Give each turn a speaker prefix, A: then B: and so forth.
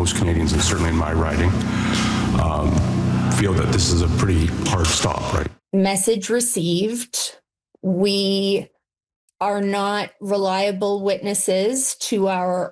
A: most Canadians, and certainly in my riding, feel that this is a pretty hard stop, right?
B: Message received. We are not reliable witnesses to our